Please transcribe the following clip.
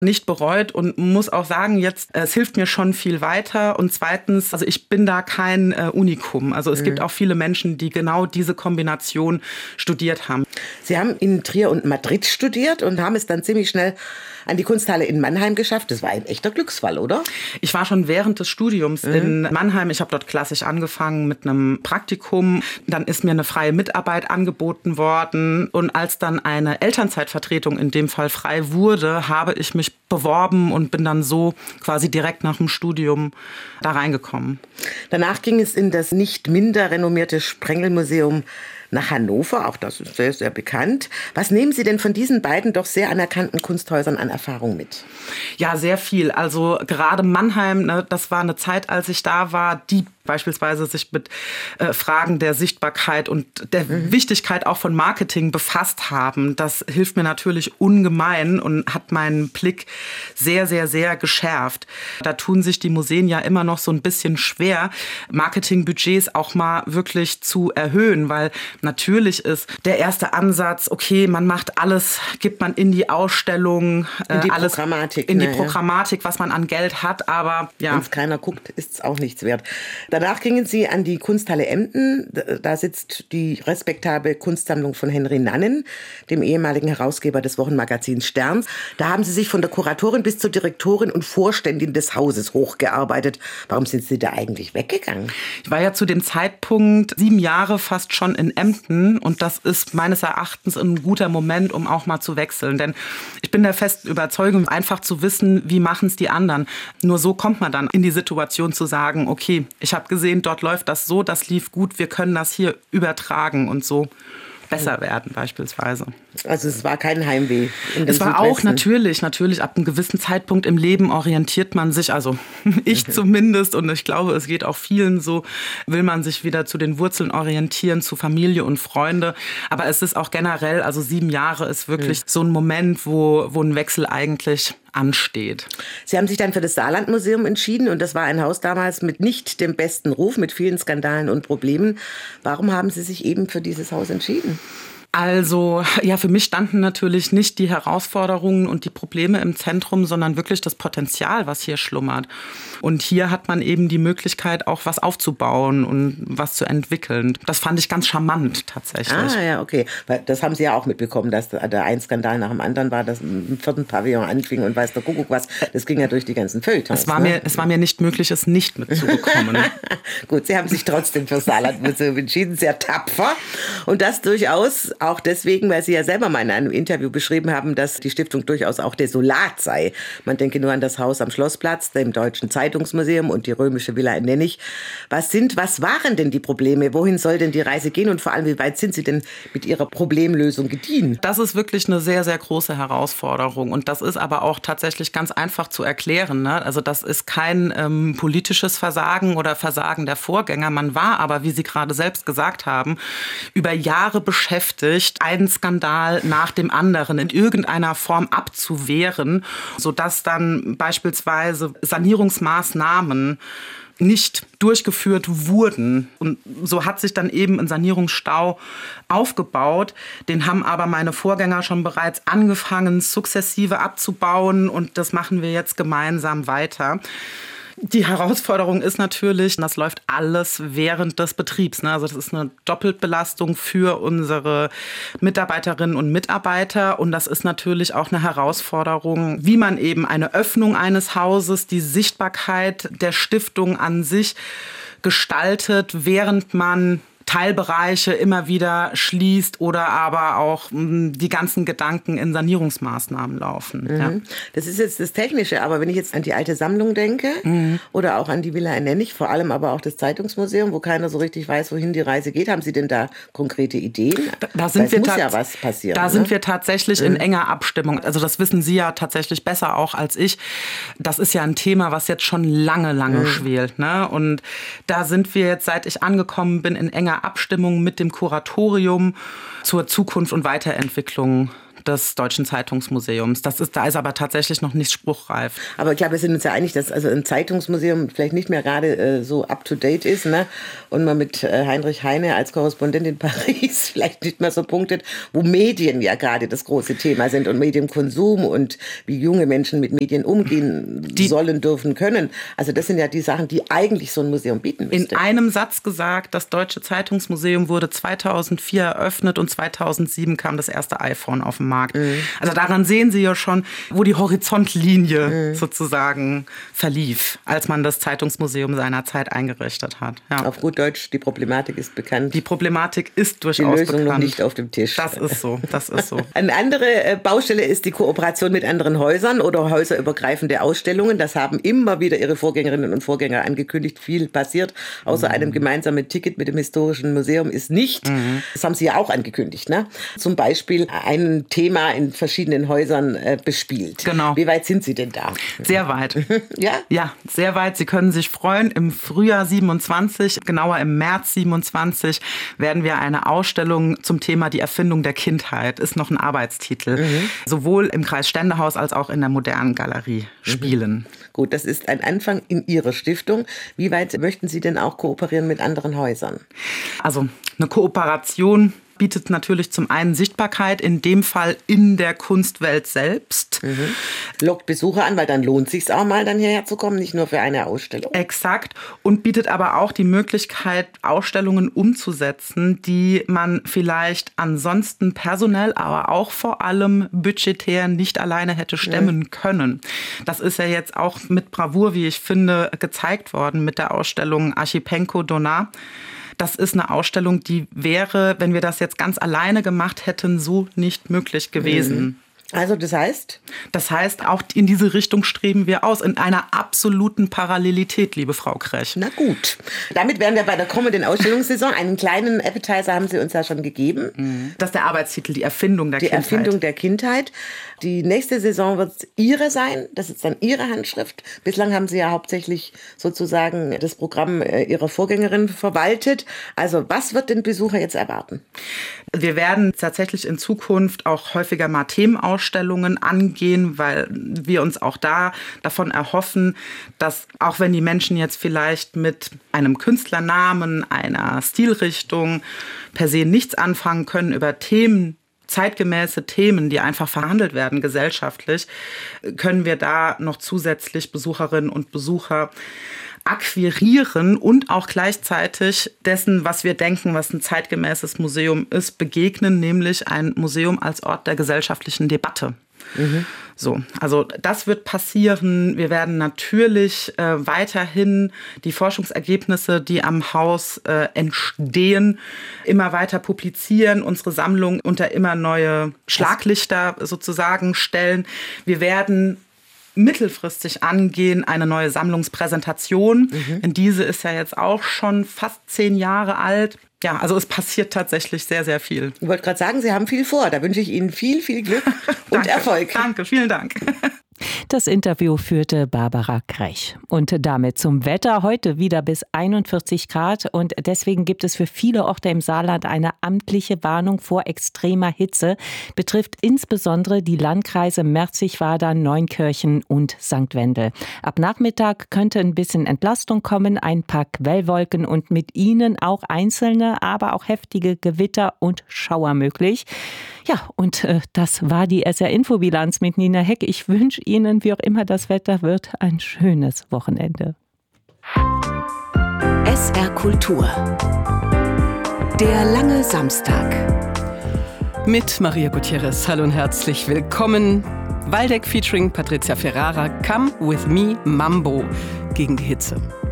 nicht bereut und muss auch sagen, jetzt, es hilft mir schon viel weiter. Und zweitens, also ich bin da kein Unikum. Also es gibt auch viele Menschen, die genau diese Kombination studiert haben. Sie haben in Trier und Madrid studiert und haben es dann ziemlich schnell an die Kunsthalle in Mannheim geschafft. Das war ein echter Glücksfall, oder? Ich war schon während des Studiums in Mannheim. Ich habe dort klassisch angefangen mit einem Praktikum. Dann ist mir eine freie Mitarbeit angeboten worden. Und als dann eine Elternzeitvertretung in dem Fall frei wurde, habe ich mich beworben und bin dann so quasi direkt nach dem Studium da reingekommen. Danach ging es in das nicht minder renommierte Sprengelmuseum nach Hannover, auch das ist sehr, sehr bekannt. Was nehmen Sie denn von diesen beiden doch sehr anerkannten Kunsthäusern an Erfahrung mit? Ja, sehr viel. Also gerade Mannheim, ne, das war eine Zeit, als ich da war, die beispielsweise sich mit Fragen der Sichtbarkeit und der Wichtigkeit auch von Marketing befasst haben. Das hilft mir natürlich ungemein und hat meinen Blick sehr, sehr, sehr geschärft. Da tun sich die Museen ja immer noch so ein bisschen schwer, Marketingbudgets auch mal wirklich zu erhöhen, weil natürlich ist der erste Ansatz, okay, man macht alles, gibt man in die Ausstellung, in die alles Programmatik, in die Programmatik, was man an Geld hat, aber ja. Wenn es keiner guckt, ist es auch nichts wert. Danach gingen Sie an die Kunsthalle Emden. Da sitzt die respektable Kunstsammlung von Henry Nannen, dem ehemaligen Herausgeber des Wochenmagazins Stern. Da haben Sie sich von der Kuratorin bis zur Direktorin und Vorständin des Hauses hochgearbeitet. Warum sind Sie da eigentlich weggegangen? Ich war ja zu dem Zeitpunkt 7 Jahre fast schon in Emden und das ist meines Erachtens ein guter Moment, um auch mal zu wechseln. Denn ich bin der festen Überzeugung, einfach zu wissen, wie machen es die anderen. Nur so kommt man dann in die Situation zu sagen, okay, ich habe gesehen, dort läuft das so, das lief gut, wir können das hier übertragen und so besser werden beispielsweise. Also es war kein Heimweh in den Es war auch natürlich, ab einem gewissen Zeitpunkt im Leben orientiert man sich, also ich zumindest und ich glaube, es geht auch vielen so, will man sich wieder zu den Wurzeln orientieren, zu Familie und Freunde. Aber es ist auch generell, also 7 Jahre ist wirklich so ein Moment, wo ein Wechsel eigentlich ansteht. Sie haben sich dann für das Saarlandmuseum entschieden und das war ein Haus damals mit nicht dem besten Ruf, mit vielen Skandalen und Problemen. Warum haben Sie sich eben für dieses Haus entschieden? Also ja, für mich standen natürlich nicht die Herausforderungen und die Probleme im Zentrum, sondern wirklich das Potenzial, was hier schlummert. Und hier hat man eben die Möglichkeit, auch was aufzubauen und was zu entwickeln. Das fand ich ganz charmant tatsächlich. Ah ja, okay. Weil das haben Sie ja auch mitbekommen, dass da ein Skandal nach dem anderen war, dass im 4. Pavillon anfing und weiß der Kuckuck was. Das ging ja durch die ganzen Feuilletons. Es war mir nicht möglich, es nicht mitzubekommen. Gut, Sie haben sich trotzdem für das Saarlandmuseum entschieden, sehr tapfer. Und das durchaus auch deswegen, weil Sie ja selber mal in einem Interview beschrieben haben, dass die Stiftung durchaus auch desolat sei. Man denke nur an das Haus am Schlossplatz, dem Deutschen Zeitungsmuseum und die römische Villa in Nennig. Was waren denn die Probleme? Wohin soll denn die Reise gehen? Und vor allem, wie weit sind Sie denn mit Ihrer Problemlösung gediehen? Das ist wirklich eine sehr, sehr große Herausforderung. Und das ist aber auch tatsächlich ganz einfach zu erklären, ne? Also das ist kein politisches Versagen oder Versagen der Vorgänger. Man war aber, wie Sie gerade selbst gesagt haben, über Jahre beschäftigt, einen Skandal nach dem anderen in irgendeiner Form abzuwehren, sodass dann beispielsweise Sanierungsmaßnahmen nicht durchgeführt wurden. Und so hat sich dann eben ein Sanierungsstau aufgebaut. Den haben aber meine Vorgänger schon bereits angefangen, sukzessive abzubauen. Und das machen wir jetzt gemeinsam weiter. Die Herausforderung ist natürlich, das läuft alles während des Betriebs. Also das ist eine Doppelbelastung für unsere Mitarbeiterinnen und Mitarbeiter. Und das ist natürlich auch eine Herausforderung, wie man eben eine Öffnung eines Hauses, die Sichtbarkeit der Stiftung an sich gestaltet, während man Teilbereiche immer wieder schließt oder aber auch die ganzen Gedanken in Sanierungsmaßnahmen laufen. Ja. Das ist jetzt das Technische, aber wenn ich jetzt an die alte Sammlung denke oder auch an die Villa in Nennig, vor allem aber auch das Zeitungsmuseum, wo keiner so richtig weiß, wohin die Reise geht, haben Sie denn da konkrete Ideen? Da muss ja was passieren. Da sind wir tatsächlich in enger Abstimmung. Also das wissen Sie ja tatsächlich besser auch als ich. Das ist ja ein Thema, was jetzt schon lange schwelt. Ne? Und da sind wir jetzt, seit ich angekommen bin, in enger Abstimmung mit dem Kuratorium zur Zukunft und Weiterentwicklung des Deutschen Zeitungsmuseums. Da ist aber tatsächlich noch nicht spruchreif. Aber ich glaube, wir sind uns ja einig, dass also ein Zeitungsmuseum vielleicht nicht mehr gerade so up-to-date ist, ne? Und man mit Heinrich Heine als Korrespondent in Paris vielleicht nicht mehr so punktet, wo Medien ja gerade das große Thema sind und Medienkonsum und wie junge Menschen mit Medien umgehen sollen, dürfen, können. Also das sind ja die Sachen, die eigentlich so ein Museum bieten müsste. In einem Satz gesagt, das Deutsche Zeitungsmuseum wurde 2004 eröffnet und 2007 kam das erste iPhone auf den Markt. Also daran sehen Sie ja schon, wo die Horizontlinie sozusagen verlief, als man das Zeitungsmuseum seinerzeit eingerichtet hat. Ja. Auf gut Deutsch, die Problematik ist bekannt. Die Problematik ist durchaus bekannt. Die Lösung noch nicht auf dem Tisch. Das ist so. Eine andere Baustelle ist die Kooperation mit anderen Häusern oder häuserübergreifende Ausstellungen. Das haben immer wieder Ihre Vorgängerinnen und Vorgänger angekündigt. Viel passiert. Außer einem gemeinsamen Ticket mit dem Historischen Museum ist nicht. Das haben Sie ja auch angekündigt, ne? Zum Beispiel ein Thema in verschiedenen Häusern bespielt. Genau. Wie weit sind Sie denn da? Sehr weit. Ja? Ja, sehr weit. Sie können sich freuen. Im Frühjahr 27, genauer im März 27, werden wir eine Ausstellung zum Thema die Erfindung der Kindheit, ist noch ein Arbeitstitel, sowohl im Kreis Ständehaus als auch in der Modernen Galerie spielen. Gut, das ist ein Anfang in Ihrer Stiftung. Wie weit möchten Sie denn auch kooperieren mit anderen Häusern? Also eine Kooperation bietet natürlich zum einen Sichtbarkeit, in dem Fall in der Kunstwelt selbst. Lockt Besucher an, weil dann lohnt es sich auch mal, dann hierher zu kommen, nicht nur für eine Ausstellung. Exakt. Und bietet aber auch die Möglichkeit, Ausstellungen umzusetzen, die man vielleicht ansonsten personell, aber auch vor allem budgetär nicht alleine hätte stemmen können. Das ist ja jetzt auch mit Bravour, wie ich finde, gezeigt worden mit der Ausstellung Archipenko Donat. Das ist eine Ausstellung, die wäre, wenn wir das jetzt ganz alleine gemacht hätten, so nicht möglich gewesen. Also das heißt? Das heißt, auch in diese Richtung streben wir aus, in einer absoluten Parallelität, liebe Frau Krech. Na gut. Damit wären wir bei der kommenden Ausstellungssaison. Einen kleinen Appetizer haben Sie uns ja schon gegeben. Das ist der Arbeitstitel, die Erfindung der Kindheit. Die Erfindung der Kindheit. Die nächste Saison wird Ihre sein. Das ist dann Ihre Handschrift. Bislang haben Sie ja hauptsächlich sozusagen das Programm Ihrer Vorgängerin verwaltet. Also was wird den Besucher jetzt erwarten? Wir werden tatsächlich in Zukunft auch häufiger mal Themenausstellungen angehen, weil wir uns auch davon erhoffen, dass auch wenn die Menschen jetzt vielleicht mit einem Künstlernamen, einer Stilrichtung per se nichts anfangen können, über Themen, zeitgemäße Themen, die einfach verhandelt werden gesellschaftlich, können wir da noch zusätzlich Besucherinnen und Besucher akquirieren und auch gleichzeitig dessen, was wir denken, was ein zeitgemäßes Museum ist, begegnen, nämlich ein Museum als Ort der gesellschaftlichen Debatte. So, also das wird passieren. Wir werden natürlich weiterhin die Forschungsergebnisse, die am Haus entstehen, immer weiter publizieren, unsere Sammlung unter immer neue Schlaglichter sozusagen stellen. Wir werden mittelfristig angehen, eine neue Sammlungspräsentation. Denn diese ist ja jetzt auch schon fast 10 Jahre alt. Ja, also es passiert tatsächlich sehr, sehr viel. Ich wollte gerade sagen, Sie haben viel vor. Da wünsche ich Ihnen viel, viel Glück und Erfolg. Danke, vielen Dank. Das Interview führte Barbara Krech. Und damit zum Wetter. Heute wieder bis 41 Grad. Und deswegen gibt es für viele Orte im Saarland eine amtliche Warnung vor extremer Hitze. Betrifft insbesondere die Landkreise Merzig-Wadern, Neunkirchen und St. Wendel. Ab Nachmittag könnte ein bisschen Entlastung kommen, ein paar Quellwolken und mit ihnen auch einzelne, aber auch heftige Gewitter und Schauer möglich. Ja, und das war die SR-Info-Bilanz mit Nina Heck. Ich wünsche Ihnen, wie auch immer das Wetter wird, ein schönes Wochenende. SR Kultur. Der lange Samstag. Mit Maria Gutierrez. Hallo und herzlich willkommen. Waldeck featuring Patricia Ferrara. Come with me, Mambo gegen die Hitze.